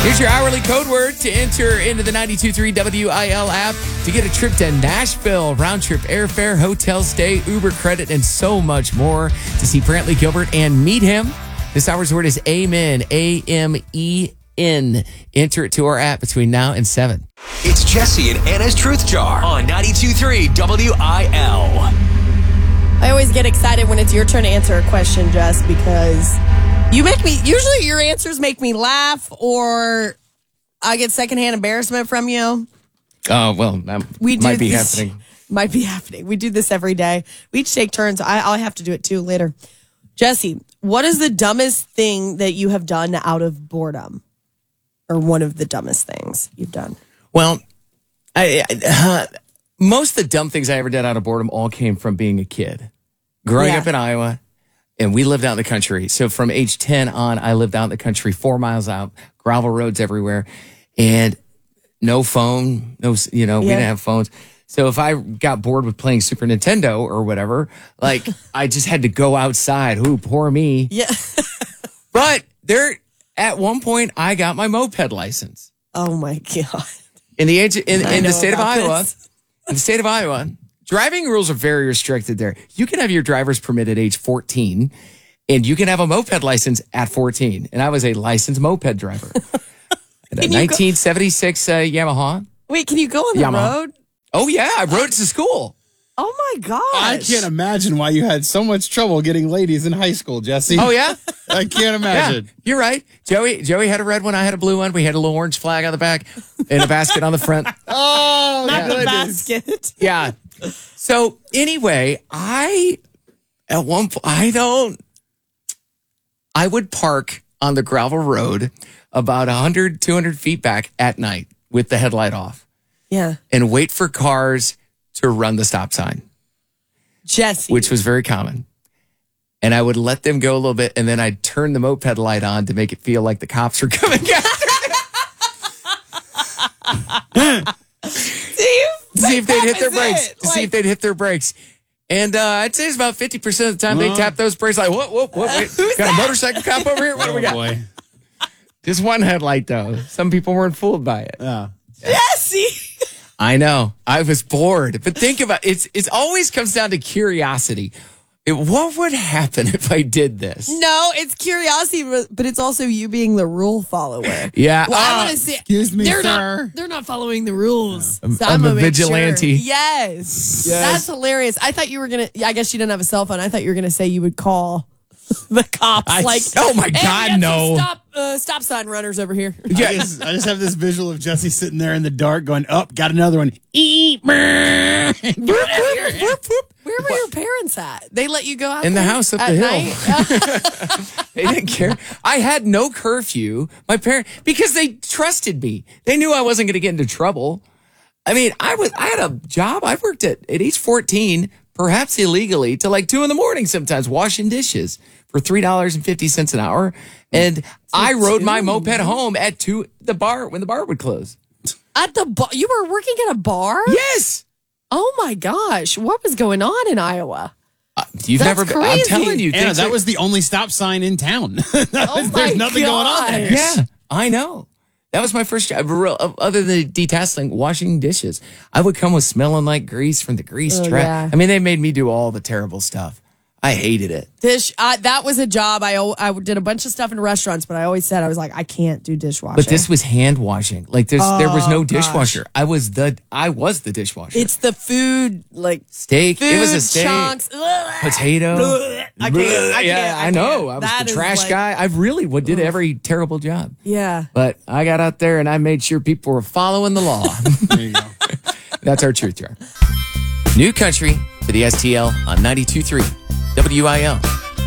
Here's your hourly code word to enter into the 92.3 WIL app to get a trip to Nashville, round trip airfare, hotel stay, Uber credit, and so much more to see Brantley Gilbert and meet him. This hour's word is amen, A-M-E-N. Enter it to our app between now and 7. It's Jesse and Anna's Truth Jar on 92.3 WIL. I always get excited when it's your turn to answer a question, Jess, because usually your answers make me laugh or I get secondhand embarrassment from you. Oh, well, that might be happening. Might be happening. We do this every day. We each take turns. I'll have to do it too later. Jesse, what is the dumbest thing that you have done out of boredom? Or one of the dumbest things you've done? Well, most of the dumb things I ever did out of boredom all came from being a kid. Growing up in Iowa, and we lived out in the country. So from age 10 on, I lived out in the country, 4 miles out, gravel roads everywhere, and no phone, we didn't have phones. So if I got bored with playing Super Nintendo or whatever, like I just had to go outside. Ooh, poor me. Yeah. But at one point, I got my moped license. Oh my God. In the state of Iowa, in the state of Iowa, driving rules are very restricted there. You can have your driver's permit at age 14, and you can have a moped license at 14. And I was a licensed moped driver. And a 1976 Yamaha. Wait, can you go on the road? Oh, yeah. I rode it to school. Oh, my gosh. I can't imagine why you had so much trouble getting ladies in high school, Jesse. Oh, yeah? I can't imagine. Yeah, you're right. Joey had a red one. I had a blue one. We had a little orange flag on the back and a basket on the front. Oh, not the basket. Yeah. So anyway, I would park on the gravel road about 100, 200 feet back at night with the headlight off. Yeah. And wait for cars to run the stop sign. Jesse. Which was very common. And I would let them go a little bit, and then I'd turn the moped light on to make it feel like the cops were coming after me. See if they'd hit their brakes. See if they'd hit their brakes. And I'd say it's about 50% of the time they tap those brakes like, whoa, wait. Got a motorcycle cop over here? What do we got? Boy. Just one headlight, though. Some people weren't fooled by it. Jesse! I know. I was bored. But think about it. It always comes down to curiosity. What would happen if I did this? No, it's curiosity, but it's also you being the rule follower. Yeah. Well, I want to say, excuse me, sir. They're not following the rules. So I'm a vigilante. Sure. Yes. That's hilarious. I thought you were going to, I guess you didn't have a cell phone. I thought you were going to say you would call the cops. Oh my God, no. Stop sign runners over here. Yeah. I just have this visual of Jesse sitting there in the dark going, got another one. Where were your parents at? They let you go out in the there house up the hill. They didn't care. I had no curfew. My parents, because they trusted me. They knew I wasn't going to get into trouble. I mean, I had a job. I worked at age 14, perhaps illegally, till like 2 a.m. sometimes, washing dishes for $3.50 an hour. And I rode my moped home at the bar when the bar would close. At the bar? You were working at a bar? Yes. Oh my gosh. What was going on in Iowa? You've never been. I'm telling you. Anna, that was the only stop sign in town. There's nothing going on there. Yeah, I know. That was my first job, other than detasseling, washing dishes. I would come with smelling like grease from the grease trap. Yeah. I mean, they made me do all the terrible stuff. I hated it. That was a job. I did a bunch of stuff in restaurants, but I always said, I was like, I can't do dishwashing. But this was hand washing. Like there was no dishwasher. I was the dishwasher. It's the food, like steak. Food, it was a steak. Chunks. Potato. I can't. Yeah, I know. I was the trash guy. I really did every terrible job. Yeah. But I got out there and I made sure people were following the law. There you go. That's our truth jar. New country for the STL on 92.3 WIL.